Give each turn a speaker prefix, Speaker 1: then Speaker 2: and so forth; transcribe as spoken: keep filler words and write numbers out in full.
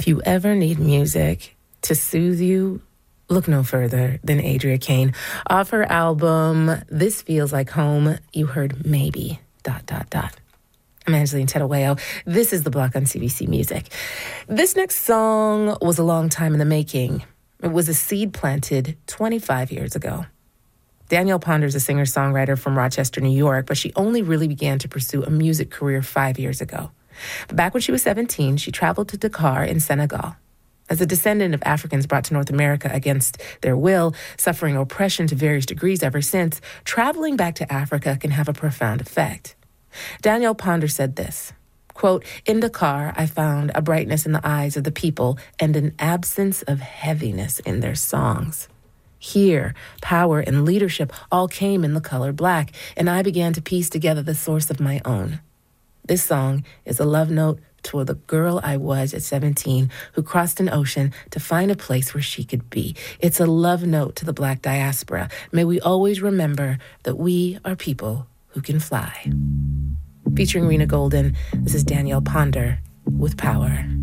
Speaker 1: you ever need music to soothe you, look no further than Adria Kane. Off her album, This Feels Like Home, you heard Maybe, dot, dot, dot. I'm Angeline Terueo. This is The Block on C B C Music. This next song was a long time in the making. It was a seed planted twenty-five years ago. Danielle Ponder is a singer-songwriter from Rochester, New York, but she only really began to pursue a music career five years ago. Back when she was seventeen, she traveled to Dakar in Senegal. As a descendant of Africans brought to North America against their will, suffering oppression to various degrees ever since, traveling back to Africa can have a profound effect. Danielle Ponder said this, quote, "In Dakar, I found a brightness in the eyes of the people and an absence of heaviness in their songs. Here, power and leadership all came in the color black, and I began to piece together the source of my own. This song is a love note toward the girl I was at seventeen who crossed an ocean to find a place where she could be. It's a love note to the Black diaspora. May we always remember that we are people who can fly." Featuring Rena Golden, this is Danielle Ponder with Power.